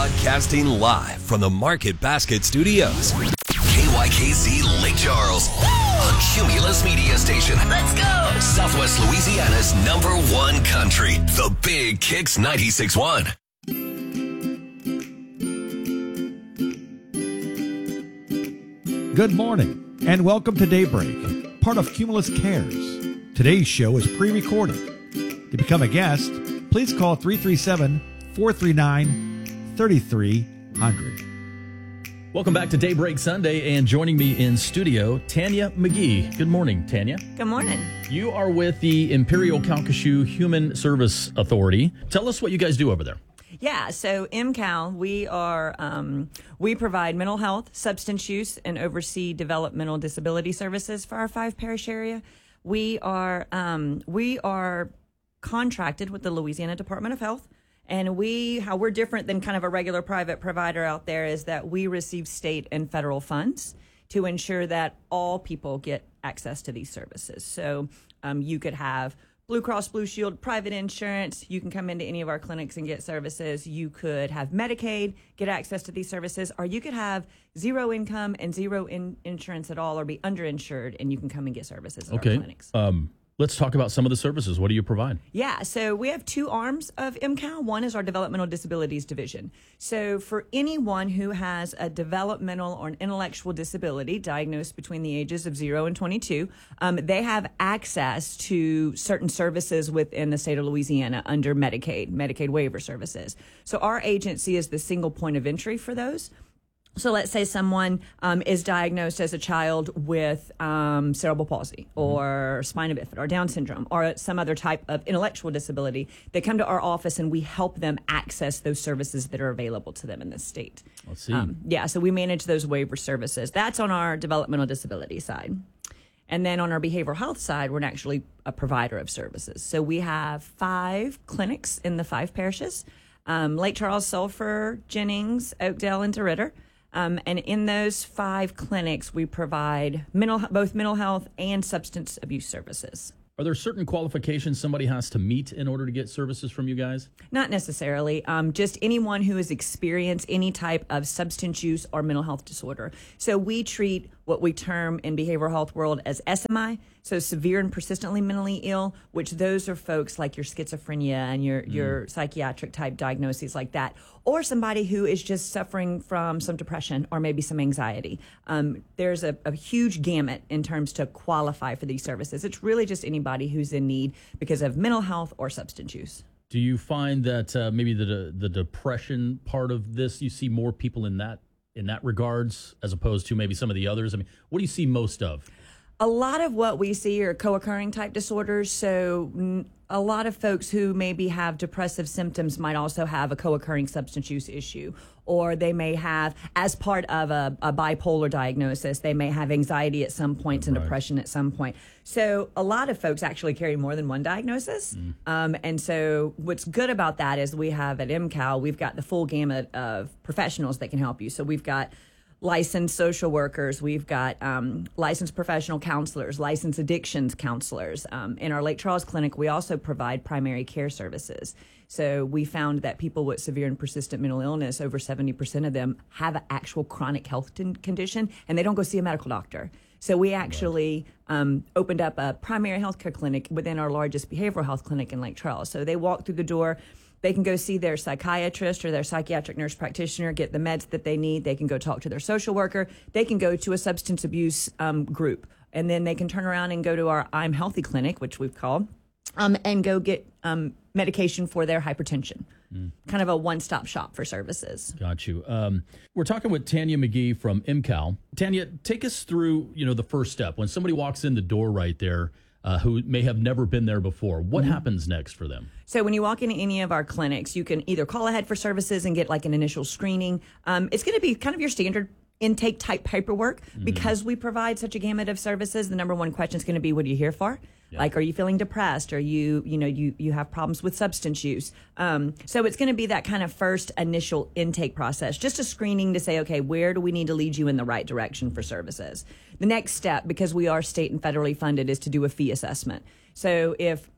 Broadcasting live from the Market Basket Studios. KYKC Lake Charles, a Cumulus media station. Let's go! Southwest Louisiana's #1 country, the Big Kicks 96.1. Good morning, and welcome to Daybreak, part of Cumulus Cares. Today's show is pre-recorded. To become a guest, please call 337-439-3300. Welcome back to Daybreak Sunday, and joining me in studio, Tanya McGee. Good morning, Tanya. Good morning. You are with the Imperial Calcasieu Human Service Authority. Tell us what you guys do over there. Yeah, so MCAL, we provide mental health, substance use, and oversee developmental disability services for our 5-parish area. We are contracted with the Louisiana Department of Health, and how we're different than kind of a regular private provider out there is that we receive state and federal funds to ensure that all people get access to these services. So you could have Blue Cross Blue Shield, private insurance. You can come into any of our clinics and get services. You could have Medicaid, get access to these services, or you could have zero income and zero insurance at all, or be underinsured, and you can come and get services at our clinics. Let's talk about some of the services. What do you provide? Yeah, so we have two arms of MCAL. One is our Developmental Disabilities Division. So for anyone who has a developmental or an intellectual disability diagnosed between the ages of 0 and 22, they have access to certain services within the state of Louisiana under Medicaid waiver services. So our agency is the single point of entry for those. So let's say someone is diagnosed as a child with cerebral palsy or spina bifida or Down syndrome or some other type of intellectual disability. They come to our office and we help them access those services that are available to them in the state. Let's see. So we manage those waiver services. That's on our developmental disability side. And then on our behavioral health side, we're actually a provider of services. So we have 5 clinics in the 5 parishes, Lake Charles, Sulphur, Jennings, Oakdale, and DeRidder. And in those 5 clinics, we provide both mental health and substance abuse services. Are there certain qualifications somebody has to meet in order to get services from you guys? Not necessarily. Just anyone who has experienced any type of substance use or mental health disorder. So we treat what we term in behavioral health world as SMI, so severe and persistently mentally ill, which those are folks like your schizophrenia and your psychiatric type diagnoses like that, or somebody who is just suffering from some depression or maybe some anxiety. There's a huge gamut in terms to qualify for these services. It's really just anybody who's in need because of mental health or substance use. Do you find that maybe the depression part of this, you see more people in that regards as opposed to maybe some of the others? I mean, what do you see most of? A lot of what we see are co-occurring type disorders. So a lot of folks who maybe have depressive symptoms might also have a co-occurring substance use issue, or they may have, as part of a bipolar diagnosis, they may have anxiety at some point and depression at some point. So a lot of folks actually carry more than one diagnosis. And so what's good about that is we have at MCAL, we've got the full gamut of professionals that can help you. So we've got licensed social workers, we've got licensed professional counselors, licensed addictions counselors. In our Lake Charles clinic, we also provide primary care services. So we found that people with severe and persistent mental illness, over 70% of them have an actual chronic health condition, and they don't go see a medical doctor. So we actually opened up a primary health care clinic within our largest behavioral health clinic in Lake Charles. So they walk through the door. They can go see their psychiatrist or their psychiatric nurse practitioner, get the meds that they need. They can go talk to their social worker. They can go to a substance abuse group. And then they can turn around and go to our I'm Healthy clinic, which we've called, and go get medication for their hypertension. Kind of a one-stop shop for services. Got you. We're talking with Tanya McGee from MCAL. Tanya, take us through, the first step. When somebody walks in the door right there, who may have never been there before, what happens next for them? So when you walk into any of our clinics, you can either call ahead for services and get like an initial screening. It's going to be kind of your standard intake type paperwork. Because we provide such a gamut of services. The number one question is going to be, what are you here for? Yep. Like, are you feeling depressed? Or you have problems with substance use? So it's going to be that kind of first initial intake process, just a screening to say, okay, where do we need to lead you in the right direction for services? The next step, because we are state and federally funded, is to do a fee assessment. So if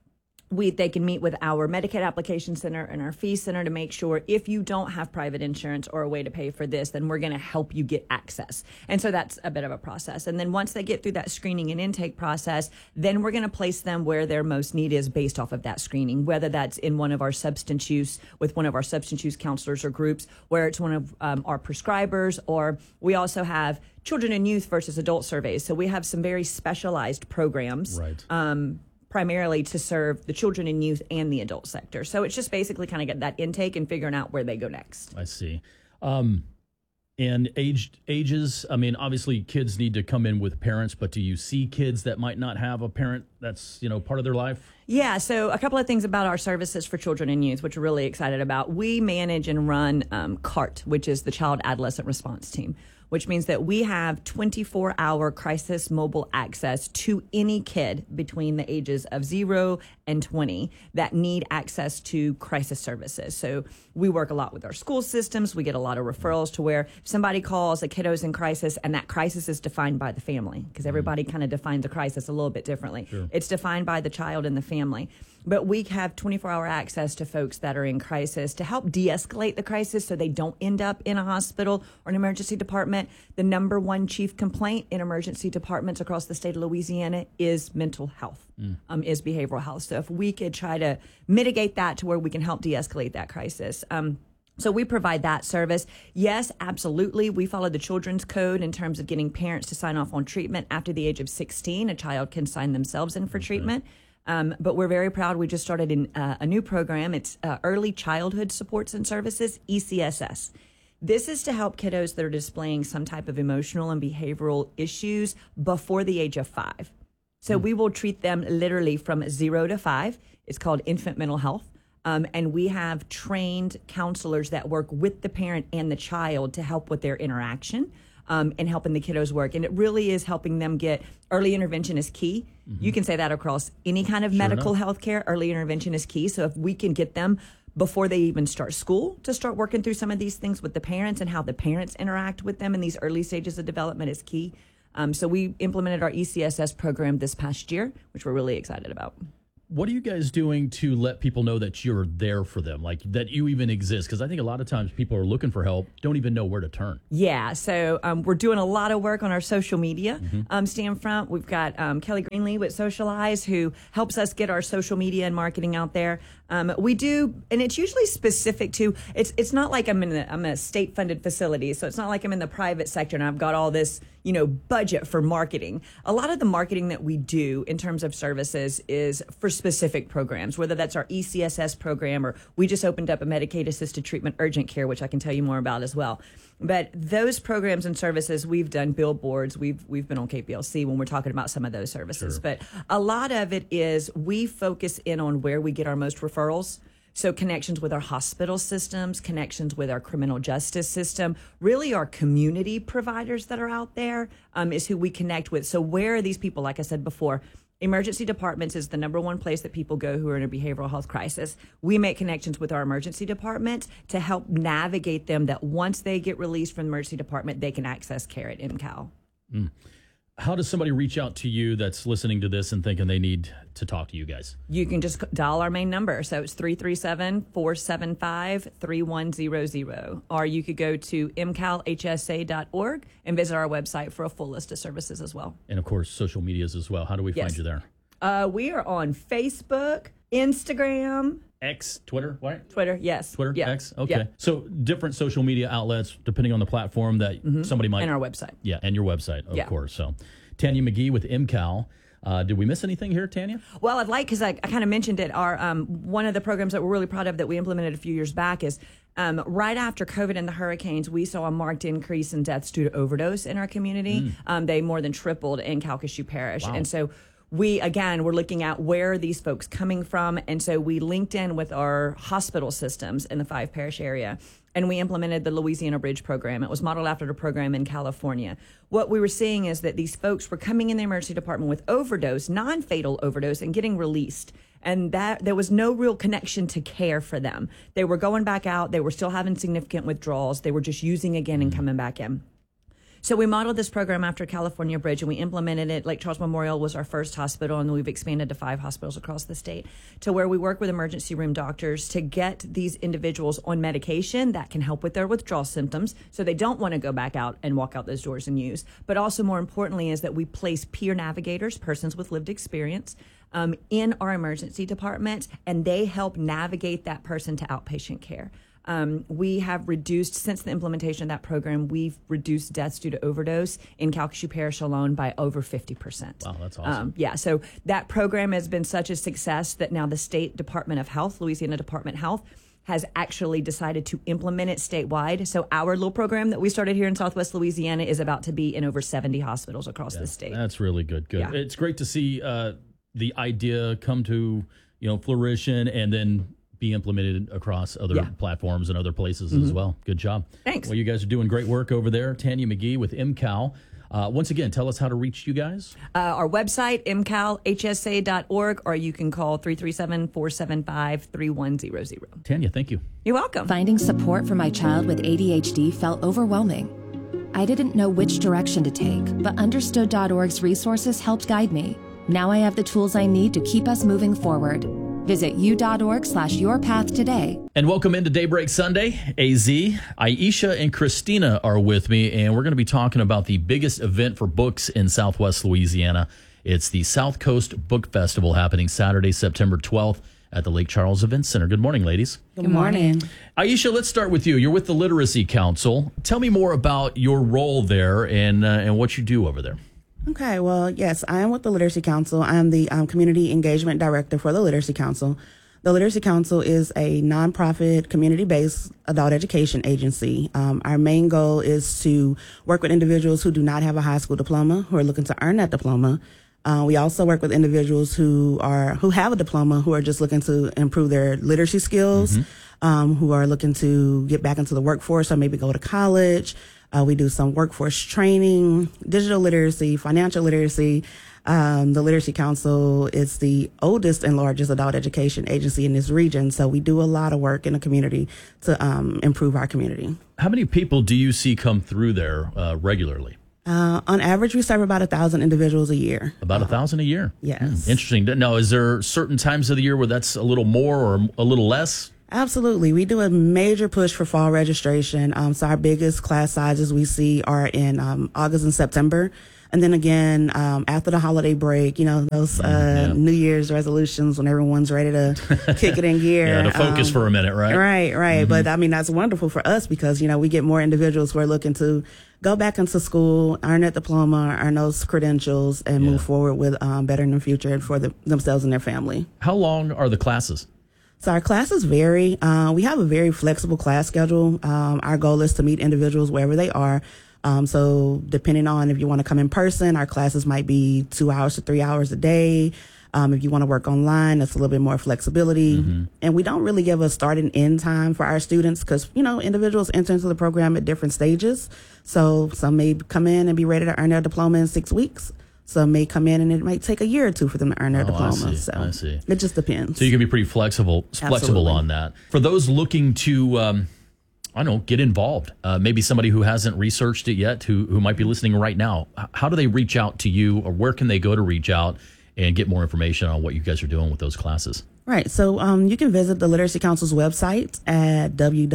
they can meet with our Medicaid application center and our fee center to make sure if you don't have private insurance or a way to pay for this, then we're going to help you get access. And so that's a bit of a process. And then once they get through that screening and intake process, then we're going to place them where their most need is based off of that screening, whether that's in one of our substance use counselors or groups, where it's one of our prescribers, or we also have children and youth versus adult surveys. So we have some very specialized programs. Right. Primarily to serve the children and youth and the adult sector. So it's just basically kind of get that intake and figuring out where they go next. I see. And ages, I mean, obviously kids need to come in with parents, but do you see kids that might not have a parent that's, part of their life? Yeah, so a couple of things about our services for children and youth, which we're really excited about. We manage and run CART, which is the Child Adolescent Response Team, which means that we have 24-hour crisis mobile access to any kid between the ages of 0 and 20 that need access to crisis services. So we work a lot with our school systems. We get a lot of referrals to where if somebody calls a kiddo's in crisis, and that crisis is defined by the family, because everybody kind of defines a crisis a little bit differently. Sure. It's defined by the child and the family. But we have 24-hour access to folks that are in crisis to help de-escalate the crisis so they don't end up in a hospital or an emergency department. The number one chief complaint in emergency departments across the state of Louisiana is mental health, is behavioral health. So if we could try to mitigate that to where we can help de-escalate that crisis. So we provide that service. Yes, absolutely. We follow the Children's Code in terms of getting parents to sign off on treatment. After the age of 16, a child can sign themselves in for treatment. But we're very proud. We just started a new program. It's Early Childhood Supports and Services, ECSS. This is to help kiddos that are displaying some type of emotional and behavioral issues before the age of 5. So we will treat them literally from 0 to 5. It's called infant mental health. And we have trained counselors that work with the parent and the child to help with their interaction. And helping the kiddos work. And it really is helping them get early intervention is key. Mm-hmm. You can say that across any kind of medical health care. Early intervention is key. So if we can get them before they even start school to start working through some of these things with the parents and how the parents interact with them in these early stages of development is key. So we implemented our ECSS program this past year, which we're really excited about. What are you guys doing to let people know that you're there for them, like that you even exist? Because I think a lot of times people are looking for help, don't even know where to turn. Yeah, so we're doing a lot of work on our social media stand front. We've got Kelly Greenlee with Socialize, who helps us get our social media and marketing out there. We do, and it's usually specific to, it's not like I'm a state-funded facility, so it's not like I'm in the private sector and I've got all this, budget for marketing. A lot of the marketing that we do in terms of services is for specific programs, whether that's our ECSS program or we just opened up a Medicaid-assisted treatment urgent care, which I can tell you more about as well. But those programs and services, we've done billboards. We've been on KPLC when we're talking about some of those services. Sure. But a lot of it is we focus in on where we get our most referrals. So connections with our hospital systems, connections with our criminal justice system, really our community providers that are out there is who we connect with. So where are these people? Like I said before, emergency departments is the number one place that people go who are in a behavioral health crisis. We make connections with our emergency departments to help navigate them that once they get released from the emergency department, they can access care at MCAL. How does somebody reach out to you that's listening to this and thinking they need to talk to you guys? You can just dial our main number. So it's 337-475-3100. Or you could go to mcalhsa.org and visit our website for a full list of services as well. And, of course, social medias as well. How do we find you there? We are on Facebook, Instagram. X, Twitter, what? Twitter, yes. Twitter, yeah. X, okay. Yeah. So different social media outlets, depending on the platform that somebody might... And our website. Yeah, and your website, of course. So Tanya McGee with MCAL. Did we miss anything here, Tanya? Well, I'd like, because I kind of mentioned it, our one of the programs that we're really proud of that we implemented a few years back is right after COVID and the hurricanes, we saw a marked increase in deaths due to overdose in our community. They more than tripled in Calcasieu Parish. Wow. And so we're looking at where are these folks coming from. And so we linked in with our hospital systems in the 5 parish area. And we implemented the Louisiana Bridge program. It was modeled after the program in California. What we were seeing is that these folks were coming in the emergency department with overdose, non-fatal overdose, and getting released. And that there was no real connection to care for them. They were going back out. They were still having significant withdrawals. They were just using again and coming back in. So we modeled this program after California Bridge, and we implemented it. Lake Charles Memorial was our first hospital, and we've expanded to 5 hospitals across the state, to where we work with emergency room doctors to get these individuals on medication that can help with their withdrawal symptoms, so they don't want to go back out and walk out those doors and use. But also, more importantly, is that we place peer navigators, persons with lived experience, in our emergency department, and they help navigate that person to outpatient care. We have reduced, since the implementation of that program, we've reduced deaths due to overdose in Calcasieu Parish alone by over 50%. Wow, that's awesome. So that program has been such a success that now the State Department of Health, Louisiana Department of Health, has actually decided to implement it statewide. So our little program that we started here in Southwest Louisiana is about to be in over 70 hospitals across the state. That's really good. Good. Yeah. It's great to see the idea come to fruition and then be implemented across other platforms and other places as well. Good job. Thanks. Well, you guys are doing great work over there. Tanya McGee with MCAL. Once again, tell us how to reach you guys. Our website, mcalhsa.org, or you can call 337-475-3100. Tanya, thank you. You're welcome. Finding support for my child with ADHD felt overwhelming. I didn't know which direction to take, but Understood.org's resources helped guide me. Now I have the tools I need to keep us moving forward. Visit u.org/yourpath today. And welcome into Daybreak Sunday. AZ, Aisha, and Christina are with me, and we're going to be talking about the biggest event for books in Southwest Louisiana. It's the South Coast Book Festival happening Saturday, September 12th at the Lake Charles Event Center. Good morning, ladies. Good morning. Aisha, let's start with you. You're with the Literacy Council. Tell me more about your role there and what you do over there. Okay, well, yes, I am with the Literacy Council. I'm the Community Engagement Director for the Literacy Council. The Literacy Council is a nonprofit, community-based adult education agency. Our main goal is to work with individuals who do not have a high school diploma, who are looking to earn that diploma. We also work with individuals who have a diploma, who are just looking to improve their literacy skills, who are looking to get back into the workforce or maybe go to college. We do some workforce training, digital literacy, financial literacy. The Literacy Council is the oldest and largest adult education agency in this region, so we do a lot of work in the community to improve our community. How many people do you see come through there regularly? On average, we serve about 1,000 individuals a year. About 1,000 a year? Yes. Interesting. Now, is there certain times of the year where that's a little more or a little less? Absolutely. We do a major push for fall registration. So our biggest class sizes we see are in August and September. And then again, after the holiday break, those New Year's resolutions when everyone's ready to kick it in gear. To focus for a minute, right? Right. Mm-hmm. But I mean, that's wonderful for us because, we get more individuals who are looking to go back into school, earn that diploma, earn those credentials, and move forward with bettering their future for themselves and their family. How long are the classes? So our classes vary. We have a very flexible class schedule. Our goal is to meet individuals wherever they are. So depending on if you want to come in person, our classes might be 2 hours to 3 hours a day. If you want to work online, that's a little bit more flexibility. Mm-hmm. And we don't really give a start and end time for our students because, individuals enter into the program at different stages. So some may come in and be ready to earn their diploma in 6 weeks. Some may come in and it might take a year or two for them to earn their diploma. I see. It just depends. So you can be pretty flexible on that. For those looking to, get involved, maybe somebody who hasn't researched it yet, who might be listening right now, how do they reach out to you or where can they go to reach out and get more information on what you guys are doing with those classes? Right. So you can visit the Literacy Council's website at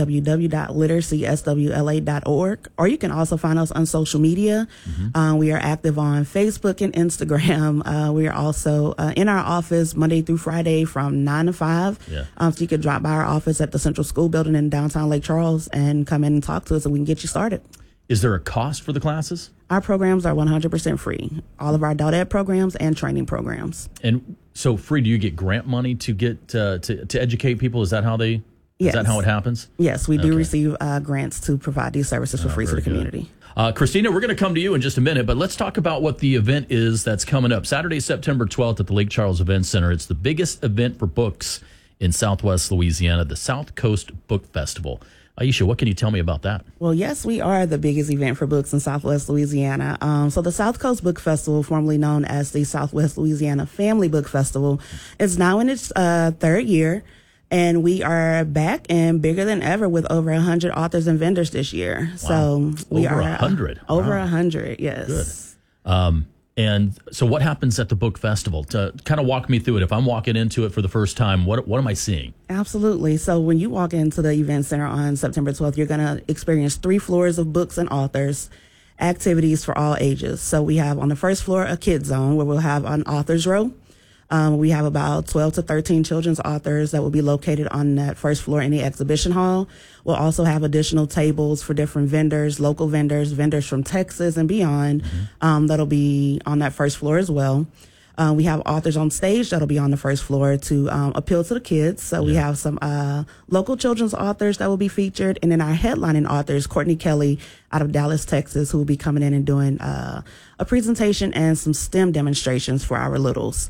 www.literacyswla.org, or you can also find us on social media. Mm-hmm. We are active on Facebook and Instagram. We are also in our office Monday through Friday from 9 to 5. Yeah. So you can drop by our office at the Central School Building in downtown Lake Charles and come in and talk to us, and we can get you started. Is there a cost for the classes? Our programs are 100% free. All of our adult ed programs and training programs. And so free, do you get grant money to get to educate people? Is that how Is that how it happens? Yes, we do receive grants to provide these services for free to the community. Christina, we're going to come to you in just a minute, but let's talk about what the event is that's coming up. Saturday, September 12th at the Lake Charles Event Center. It's the biggest event for books in Southwest Louisiana, the South Coast Book Festival. Aisha, what can you tell me about that? Well, yes, we are the biggest event for books in Southwest Louisiana. So the South Coast Book Festival, formerly known as the Southwest Louisiana Family Book Festival, is now in its third year. And we are back and bigger than ever with over 100 authors and vendors this year. Wow. So we over are 100. Over 100, yes. Good. And so what happens at the book festival? To kind of walk me through it. If I'm walking into it for the first time, what am I seeing? Absolutely. So when you walk into the event center on September 12th, you're going to experience 3 floors of books and authors, activities for all ages. So we have on the first floor a kids zone where we'll have an author's row. We have about 12 to 13 children's authors that will be located on that first floor in the exhibition hall. We'll also have additional tables for different vendors, local vendors, vendors from Texas and beyond, that'll be on that first floor as well. We have authors on stage that'll be on the first floor to appeal to the kids. So we have some local children's authors that will be featured. And then our headlining authors, Courtney Kelly out of Dallas, Texas, who will be coming in and doing a presentation and some STEM demonstrations for our littles.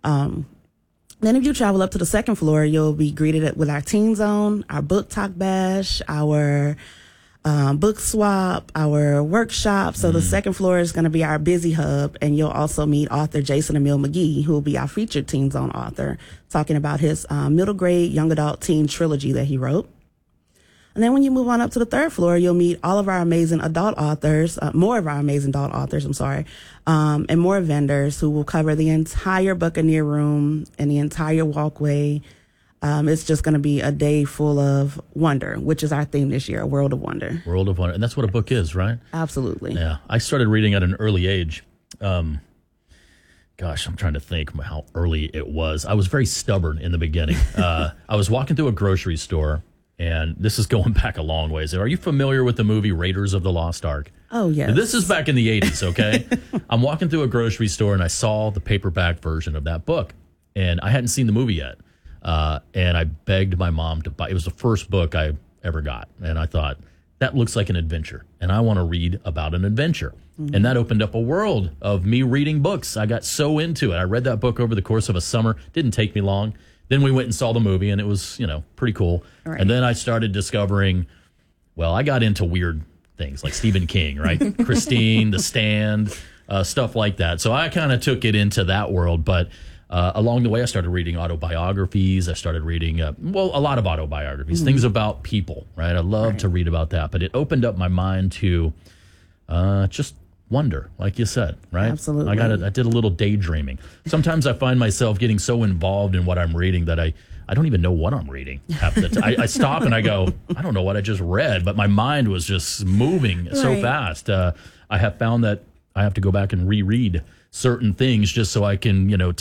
Then if you travel up to the second floor, you'll be greeted with our teen zone, our book talk bash, our book swap, our workshop. So the second floor is going to be our busy hub, and you'll also meet author Jason Emil McGee, who will be our featured teen zone author, talking about his middle grade young adult teen trilogy that he wrote. And then when you move on up to the third floor, you'll meet all of our amazing adult authors, more of our amazing adult authors, and more vendors who will cover the entire Buccaneer room and the entire walkway. It's just going to be a day full of wonder, which is our theme this year, a world of wonder. World of Wonder. And that's what a book is, right? Absolutely. Yeah. I started reading at an early age. Gosh, I'm trying to think how early it was. I was very stubborn in the beginning. I was walking through a grocery store. And this is going back a long ways. Are you familiar with the movie Raiders of the Lost Ark? Oh, yes. Now, this is back in the 80s, okay? I'm walking through a grocery store, and I saw the paperback version of that book. And I hadn't seen the movie yet. And I begged my mom to buy. It was the first book I ever got. And I thought, that looks like an adventure. And I want to read about an adventure. Mm-hmm. And that opened up a world of me reading books. I got so into it. I read that book over the course of a summer. Didn't take me long. Then we went and saw the movie, and it was, pretty cool. Right. And then I started discovering, I got into weird things like Stephen King, right? Christine, The Stand, stuff like that. So I kind of took it into that world. But along the way, I started reading autobiographies. I started reading, a lot of autobiographies, things about people, right? I love to read about that. But it opened up my mind to just wonder, like you said, right? Absolutely. I did a little daydreaming. Sometimes I find myself getting so involved in what I'm reading that I don't even know what I'm reading. I stop and I go, I don't know what I just read, but my mind was just moving so fast. I have found that I have to go back and reread certain things just so I can,